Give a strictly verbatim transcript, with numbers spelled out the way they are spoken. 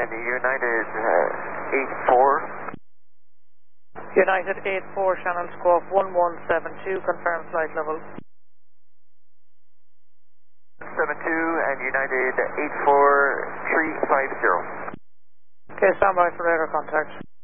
and United uh, eight four. United eight four, Shannon Squawk one one seven two, confirm flight level. seven two and United eight four three five zero. Okay, stand by for radar contact.